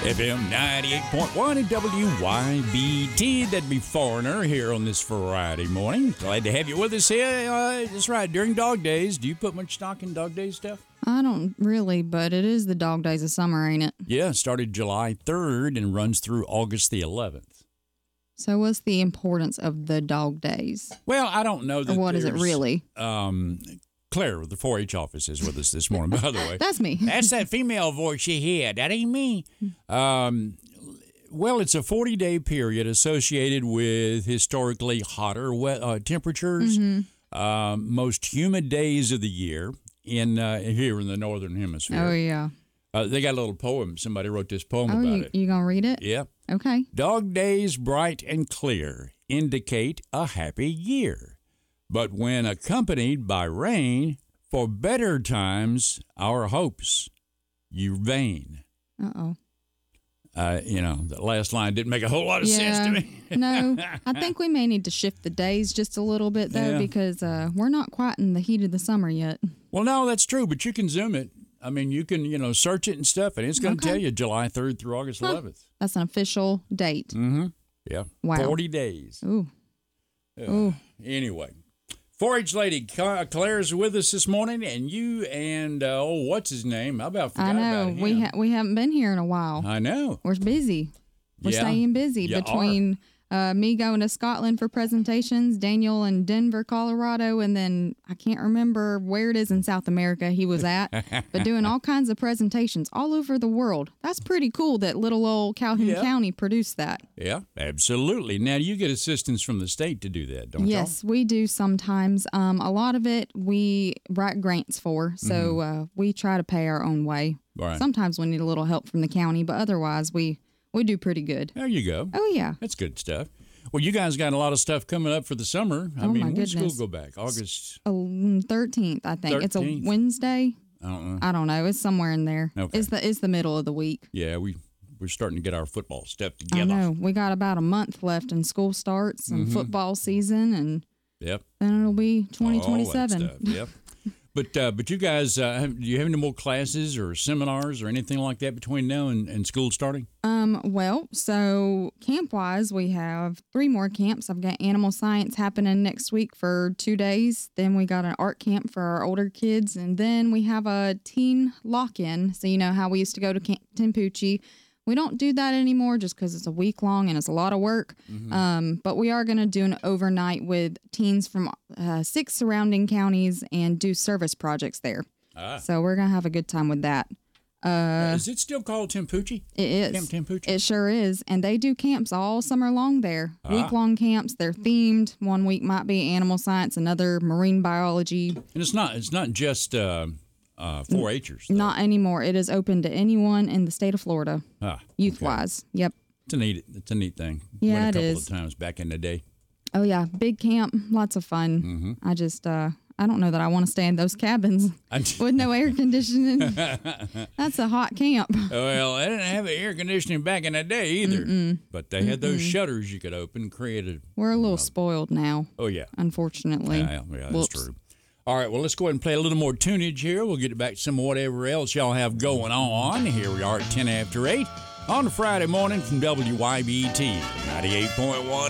FM 98.1 and WYBT. That'd be Foreigner here on this Friday morning. Glad to have you with us here. That's right, during dog days. Do you put much stock in dog days stuff? I don't really, but it is the dog days of summer, ain't it? Yeah, it started July 3rd and runs through August the 11th. So what's the importance of the dog days? Well, I don't know. Or what is it really? Claire with the 4-H office is with us this morning, by the way. That's me. That's that female voice you hear. That ain't me. Well, it's a 40-day period associated with historically hotter temperatures, most humid days of the year here in the Northern Hemisphere. Oh, yeah. They got a little poem. Somebody wrote this poem about it. You going to read it? Yeah. Okay. Dog days bright and clear indicate a happy year. But when accompanied by rain, for better times, our hopes you vain. Uh-oh. The last line didn't make a whole lot of sense to me. No, I think we may need to shift the days just a little bit, though, because we're not quite in the heat of the summer yet. Well, no, that's true, but you can zoom it. I mean, you can, search it and stuff, and it's going to tell you July 3rd through August 11th. That's an official date. Mm-hmm. Yeah. Wow. 40 days. Ooh. Ooh. Anyway. 4-H lady Claire's with us this morning, and you and, what's his name? I about forgot about him. We haven't been here in a while. I know. We're busy. We're staying busy between me going to Scotland for presentations, Daniel in Denver, Colorado, and then I can't remember where it is in South America he was at, but doing all kinds of presentations all over the world. That's pretty cool that little old Calhoun County produced that. Yeah, absolutely. Now, you get assistance from the state to do that, don't you? Yes, we do sometimes. A lot of it we write grants for, so we try to pay our own way. Right. Sometimes we need a little help from the county, but otherwise we do pretty good. There you go. Oh, yeah. That's good stuff. Well, you guys got a lot of stuff coming up for the summer. I mean, when does school go back? August 13th, I think. 13th? It's a Wednesday. I don't know. It's somewhere in there. Okay. It's the middle of the week. Yeah, we're starting to get our football stuff together. I know. We got about a month left and school starts and football season, and then it'll be 2027. Yep. But you guys, do you have any more classes or seminars or anything like that between now and school starting? Well, so camp-wise, we have 3 more camps. I've got animal science happening next week for 2 days. Then we got an art camp for our older kids. And then we have a teen lock-in. So you know how we used to go to Camp Tempucci. We don't do that anymore just because it's a week long and it's a lot of work. But we are going to do an overnight with teens from 6 surrounding counties and do service projects there. So we're going to have a good time with that. Is it still called Tempucci? It is. Camp Tempucci? It sure is. And they do camps all summer long there. Week-long camps. They're themed. One week might be animal science, another marine biology. And it's not just 4-H'ers. Not anymore. It is open to anyone in the state of Florida, youth-wise. Okay. Yep. It's a neat thing. Yeah, Went a couple it is. of times back in the day. Oh, yeah. Big camp. Lots of fun. I just, I don't know that I want to stay in those cabins with no air conditioning. That's a hot camp. Well, they didn't have air conditioning back in the day either. But they had those shutters you could open, created. We're a little spoiled now. Oh, yeah. Unfortunately. Yeah, that's true. All right, well, let's go ahead and play a little more tunage here. We'll get back to some whatever else y'all have going on. Here we are at 10 after 8 on a Friday morning from WYBT 98.1